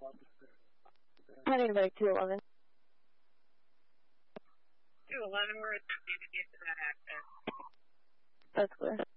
Heading back 211. 211, we're attempting to get to that access. That's clear.